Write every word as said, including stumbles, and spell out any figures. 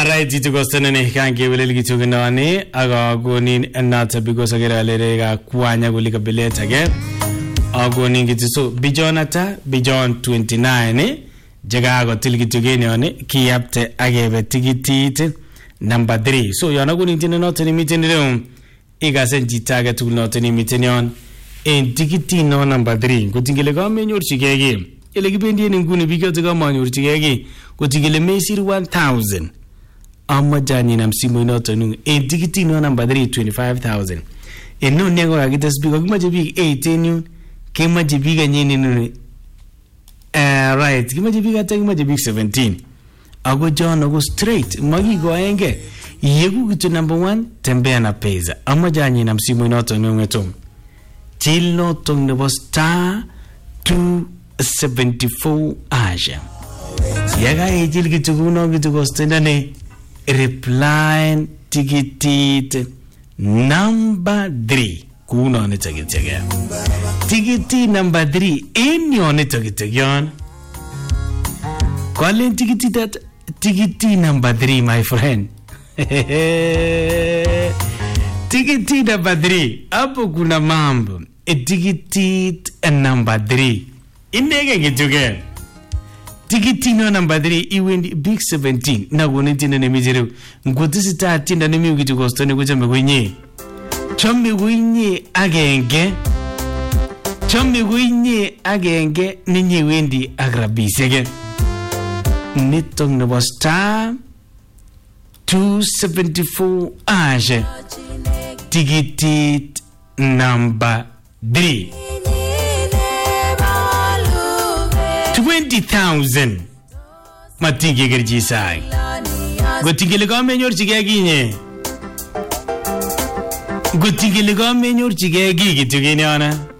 Alright, itu kostenene kange welel gitugnani agagonin enata because agera lerega kwanya gulika bilet again. Agonin gitso bijonata bijon twenty-nine jaga go tilgitugeni one kiyapte agebe tigitit number three. So yana gonin tin not any meeting room. Iga senji target to not any meeting on en tigiti no number three. Go tingile ga menyor chigege. Ele gibendi nguni biga to ga manyor chigege. Go tingile mesir one thousand. Amajani na msimu inoto nungu en tigiti no number three twenty-five thousand. En no nego agitas bigo kimaje big eighteen yun kimaje biga nyini nunu uh, right kimaje biga ta kimaje big seventeen. Ago John ago straight magi go enge yegu gitu number one tembea na pesa. Amajani na msimu inoto nungu etum till no tong nebo star two seventy-four aja yaga ejil gitu kuno gitu kostendane reply ticket number three kuno ne ticket ticket ticket number three in your ne ticket yon calling ticket that ticket number three my friend ticket number three hapo kuna mambo e ticket number three indege gituge Tikiti no number three iwendi big seventeen na gonitine ne mijiru ngotisi ta tinda ne miu gitu kostone kuchame kwenye chome kwenye agenge chome kwenye agenge ninyi wendi agrabisege nitong nebo star two seventy-four age tikiti number three twenty thousand matiki gerji sai gotigele ga menyor chigegi nye gotigele ga menyor chigegi gitugene ana